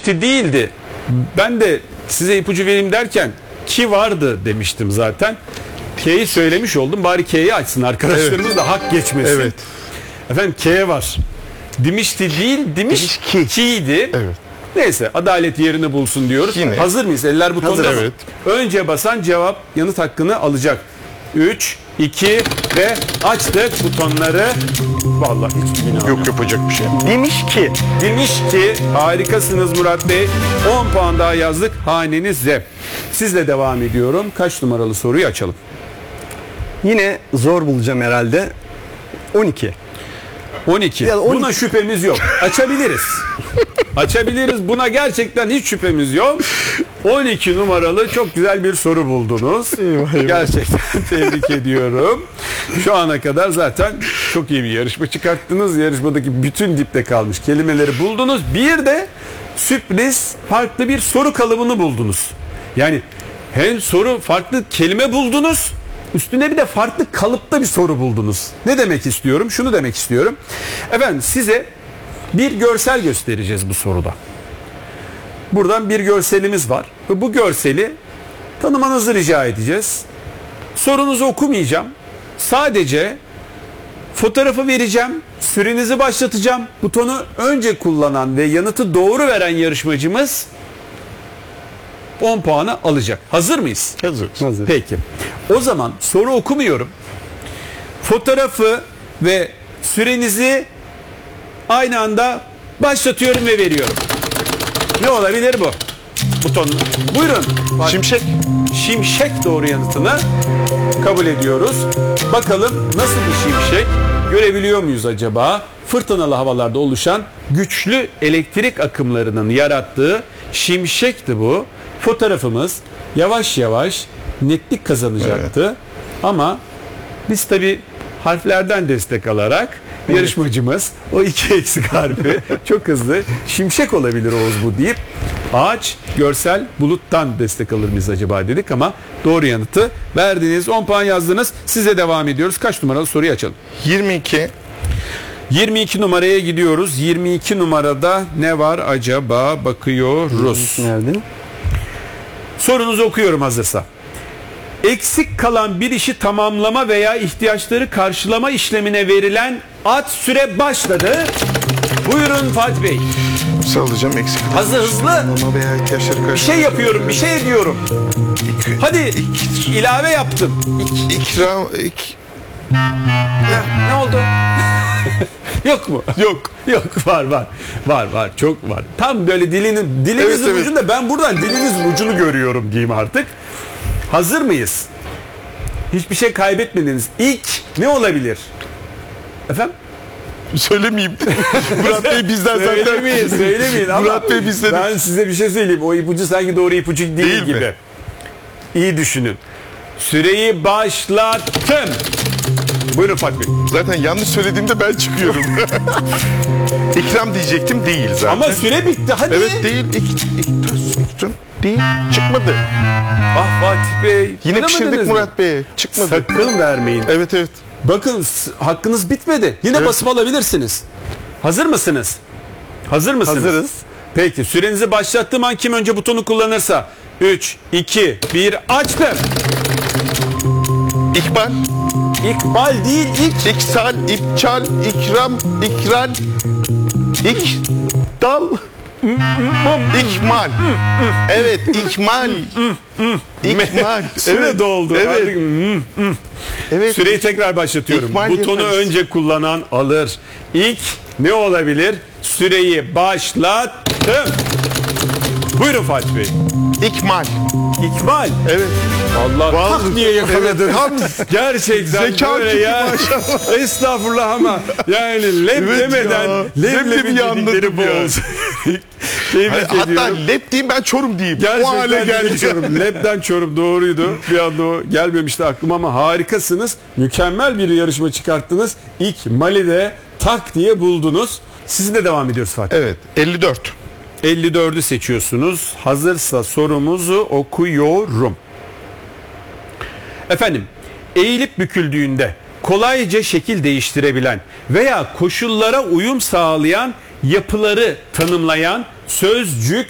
Dimişti değildi. Ben de size ipucu vereyim derken ki vardı demiştim zaten. K'yi söylemiş oldum. Bari K'yi açsın arkadaşlarımız da hak geçmesin. Evet. Efendim K var. Dimişti değil, ki'ydi. Evet. Neyse, adalet yerini bulsun diyoruz. Yine. Hazır mıyız? Eller butonda. Hazır, mı? evet. Önce basan cevap yanıt hakkını alacak. 3, 2 ve açtık butonları. Vallahi hiç inanmıyorum. Yok, yapacak bir şey. Demiş ki harikasınız Murat Bey. 10 puan daha yazdık hanenize. Sizle devam ediyorum. Kaç numaralı soruyu açalım? Yine zor bulacağım herhalde. 12. 12. Ya 12. Buna şüphemiz yok. Açabiliriz. Açabiliriz. Buna gerçekten hiç şüphemiz yok. 12 numaralı çok güzel bir soru buldunuz. Gerçekten tebrik ediyorum. Şu ana kadar zaten çok iyi bir yarışma çıkarttınız. Yarışmadaki bütün dipte kalmış kelimeleri buldunuz. Bir de sürpriz farklı bir soru kalıbını buldunuz. Yani hem soru farklı kelime buldunuz. Üstüne bir de farklı kalıpta bir soru buldunuz. Ne demek istiyorum? Şunu demek istiyorum. Efendim size bir görsel göstereceğiz bu soruda. Buradan bir görselimiz var. Ve bu görseli tanımanızı rica edeceğiz. Sorunuzu okumayacağım. Sadece fotoğrafı vereceğim. Sürenizi başlatacağım. Butonu önce kullanan ve yanıtı doğru veren yarışmacımız 10 puanı alacak. Hazır mıyız? Hazır. Peki. O zaman soru okumuyorum. Fotoğrafı ve sürenizi aynı anda başlatıyorum ve veriyorum. Ne olabilir bu? Buton. Buyurun. Şimşek. Şimşek doğru yanıtını kabul ediyoruz. Bakalım nasıl bir şimşek? Görebiliyor muyuz acaba? Fırtınalı havalarda oluşan güçlü elektrik akımlarının yarattığı şimşekti bu. Fotoğrafımız yavaş yavaş netlik kazanacaktı. Evet. Ama biz tabii harflerden destek alarak yarışmacımız o 2 eksik harfi çok hızlı şimşek olabilir Oğuz bu deyip ağaç, görsel, buluttan destek alır mıyız acaba dedik ama doğru yanıtı verdiniz. 10 puan yazdınız. Size devam ediyoruz. Kaç numaralı soruyu açalım? 22. 22 numaraya gidiyoruz. 22 numarada ne var acaba? Bakıyoruz. Nerede? Sorunuzu okuyorum hazırsa. Eksik kalan bir işi tamamlama veya ihtiyaçları karşılama işlemine verilen ad süre başladı. Buyurun Fatih Bey. Sağlayacağım eksik. Hızlı hızlı. Ama veya ihtiyaçları Bir şey yapıyorum, bir şey diyorum. Hadi ilave yaptım. İkram. Ne oldu? Yok mu? Yok. Yok, var çok var. Tam böyle dilinizin Evet. ucunda, ben buradan dilinizin ucunu görüyorum diyeyim artık. Hazır mıyız? Hiçbir şey kaybetmediniz. İlk ne olabilir? Efendim? Söylemeyeyim. Murat Bey bizden zaten. Söylemeyin ama Murat Bey bizden. ben size bir şey söyleyeyim. O ipucu sanki doğru ipucu değil gibi. Mi? İyi düşünün. Süreyi başlattım. Buyurun Fatih Bey. Zaten yanlış söylediğimde ben çıkıyorum. İkram diyecektim, değil zaten. Ama süre bitti. Hadi. Evet, değil. İkram değil. Çıkmadı. Ah Fatih Bey. Yine pişirdik bilemediniz mi? Murat Bey'e. Çıkmadı. Sakın vermeyin. Evet. Bakın hakkınız bitmedi. Yine Evet. basıp alabilirsiniz. Hazır mısınız? Hazır mısınız? Hazırız. Peki sürenizi başlattığım an kim önce butonu kullanırsa 3, 2, 1 açtım. İkbal. İkbal değil İksal. İpçal. İkram. İkral. İkdal. İkmal. Evet, ikmal. İkmal. Süre doldu. Evet. Artık, Evet. süreyi tekrar başlatıyorum. İkmal Butonu yaparız. önce kullanan alır. İlk ne olabilir? Süreyi başlattım. Buyurun Fatih Bey. İkmal. İkbal. Evet. Allah Vallahi- tak diye yakaladın. Evet, Gerçekten Zeka böyle küpü ya. Estağfurullah ama yani leb Evet demeden ya. leblebi Leblebi anladım dedikleri bu ya. olsun. Tebrik Hatta ediyorum. lep diyeyim, ben Çorum diyeyim. O hale Gerçekten geldi. Çorum. Lebden Çorum doğruydu. Bir anda o gelmemişti aklıma ama harikasınız. Mükemmel bir yarışma çıkarttınız. İlk Mali'de tak diye buldunuz. Sizinle devam ediyoruz Fatih. Evet, 54. 54'ü seçiyorsunuz. Hazırsa sorumuzu okuyorum. Efendim, eğilip büküldüğünde kolayca şekil değiştirebilen veya koşullara uyum sağlayan yapıları tanımlayan sözcük